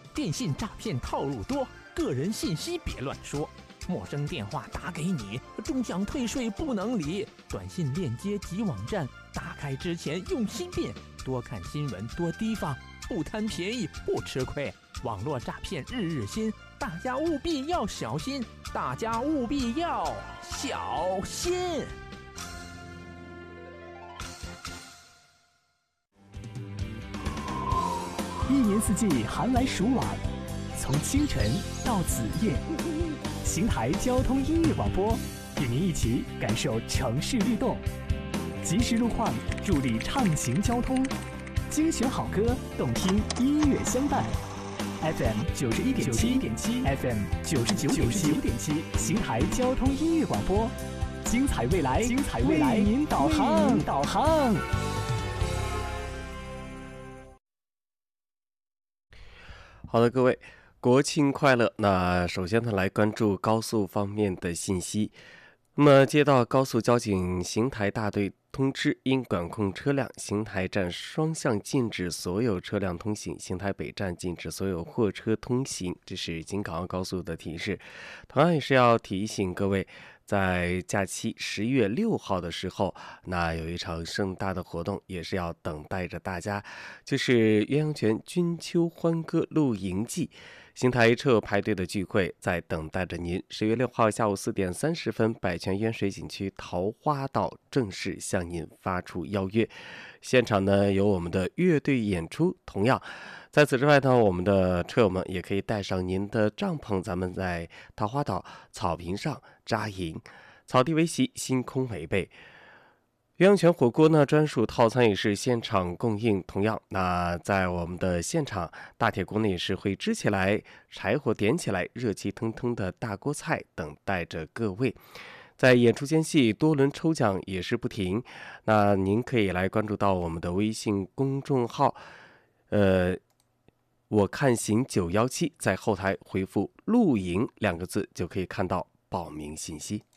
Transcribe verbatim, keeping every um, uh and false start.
电信诈骗套路多，个人信息别乱说。陌生电话打给你，终想退税不能理。短信链接及网站，打开之前用心辨。多看新闻，多提防，不贪便宜不吃亏。网络诈骗日日新，大家务必要小心，大家务必要小心。 一年四季寒来暑往，从清晨到子夜，邢台交通音乐广播与您一起感受城市律动，及时路况助力畅行交通，精选好歌，动听音乐相伴。F M 九十一点七 ，F M 九十九点七，邢台交通音乐广播，精彩未来，精彩未来，为您导航，导航。 好的，各位，国庆快乐！那首先呢，来关注高速方面的信息。那么，接到高速交警邢台大队通知，因管控车辆，邢台站双向禁止所有车辆通行，邢台北站禁止所有货车通行，这是京港澳高速的提示。同样也是要提醒各位，在假期十月六号的时候，那有一场盛大的活动，也是要等待着大家，就是鸳鸯泉君秋欢歌露营季。邢台车友排队的聚会在等待着您。十月六号下午四点三十分，百泉渊水景区桃花岛正式向您发出邀约。现场呢有我们的乐队演出，同样在此之外呢，我们的车友们也可以带上您的帐篷，咱们在桃花岛草坪上扎营，草地为席，星空为被。鸳鸯泉火锅呢专属套餐也是现场供应，同样那在我们的现场大铁锅呢也是会支起来，柴火点起来，热气腾腾的大锅菜等待着各位。在演出间隙多轮抽奖也是不停，那您可以来关注到我们的微信公众号，呃我看行九一七，在后台回复露营两个字就可以看到报名信息。